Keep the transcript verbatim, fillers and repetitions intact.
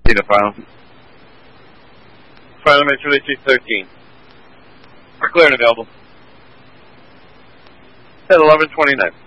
Data file. File number twenty-two thirteen. Clear and available. At eleven twenty-nine.